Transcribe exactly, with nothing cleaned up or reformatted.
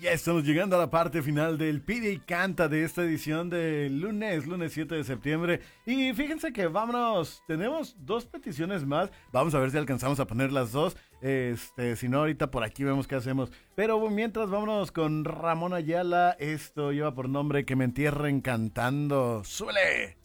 Ya estamos llegando a la parte final del Pide y Canta de esta edición de lunes, lunes siete de septiembre. Y fíjense que vámonos, tenemos dos peticiones más. Vamos a ver si alcanzamos a poner las dos. Este, si no, ahorita por aquí vemos qué hacemos. Pero mientras, vámonos con Ramón Ayala. Esto lleva por nombre Que me entierren cantando. ¡Súbele!